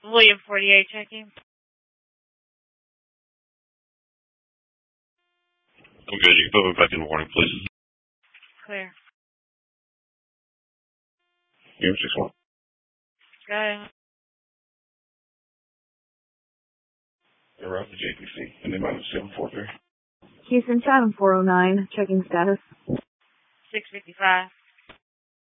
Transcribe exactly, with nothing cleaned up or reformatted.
William forty-eight checking. I'm good. You can put me back in warning, please. Clear. Unit six one. Go ahead. Arrived at J P C. And they minus seven four three. Houston Chatham four oh nine. Checking status. six fifty-five.